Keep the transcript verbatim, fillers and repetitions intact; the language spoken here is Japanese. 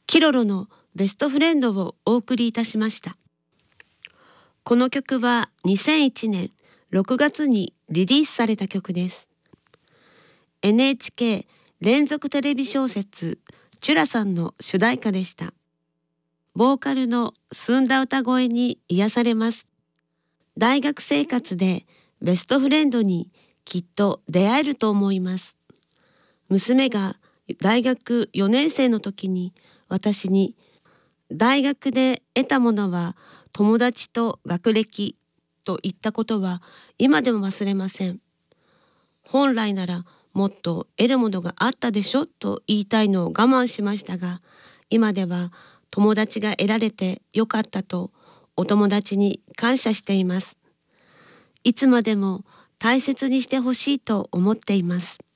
キロロのベストフレンドをお送りいたしました。この曲はにせんいちねんろくがつにリリースされた曲です。エヌエイチケー 連続テレビ小説チュラさんの主題歌でした。ボーカルの澄んだ歌声に癒されます。大学生活でベストフレンドにきっと出会えると思います。娘が大学よねん生の時に私に、大学で得たものは友達と学歴と言ったことは今でも忘れません。本来ならもっと得るものがあったでしょと言いたいのを我慢しましたが、今では友達が得られてよかったとお友達に感謝しています。いつまでも大切にしてほしいと思っています。